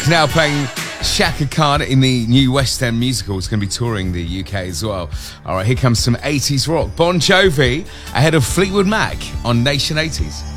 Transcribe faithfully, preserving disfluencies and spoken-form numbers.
Drake now playing Shaka Khan in the new West End musical. It's going to be touring the U K as well. All right, here comes some eighties rock. Bon Jovi ahead of Fleetwood Mac on Nation eighties.